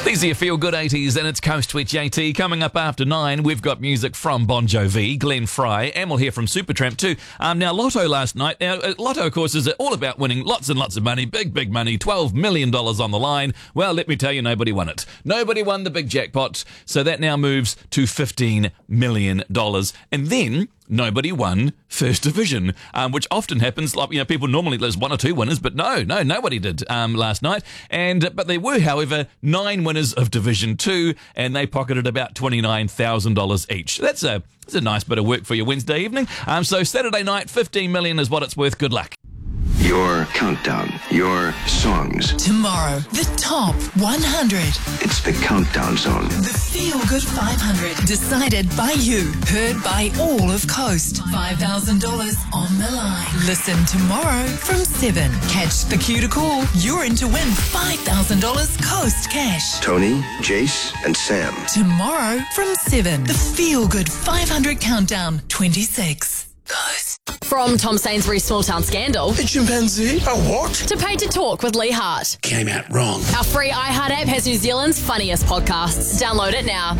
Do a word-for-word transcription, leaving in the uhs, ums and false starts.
These are your feel-good eighties and it's Coast Tweet J T. Coming up after nine, we've got music from Bon Jovi, Glenn Fry, and we'll hear from Supertramp too. Um, now, Lotto last night. Now, uh, Lotto, of course, is all about winning lots and lots of money, big, big money, twelve million dollars on the line. Well, let me tell you, nobody won it. Nobody won the big jackpot, so that now moves to fifteen million dollars. And then nobody won First Division, um, which often happens. Like, you know, people normally there's one or two winners, but no, no, nobody did um, last night. And but there were, however, nine winners of Division Two, and they pocketed about twenty-nine thousand dollars each. That's a that's a nice bit of work for your Wednesday evening. Um, so Saturday night, fifteen million is what it's worth. Good luck. Your countdown, your songs. Tomorrow, the top one hundred. It's the Countdown Zone. The Feel Good five hundred. Decided by you. Heard by all of Coast. five thousand dollars on the line. Listen tomorrow from seven. Catch the cue to call. You're in to win five thousand dollars Coast cash. Tony, Jace, and Sam. Tomorrow from seven. The Feel Good five hundred Countdown twenty-six. Coast. From Tom Sainsbury's Small Town Scandal A chimpanzee? A what? to Paid to Talk with Lee Hart. Came out wrong. Our free iHeart app has New Zealand's funniest podcasts. Download it now.